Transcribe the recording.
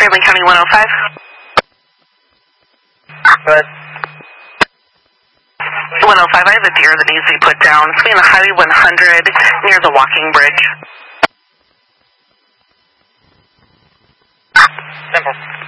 Franklin County 105. Good. 105, I have a deer that needs to be put down. It's being on Highway 100 near the walking bridge. Simple.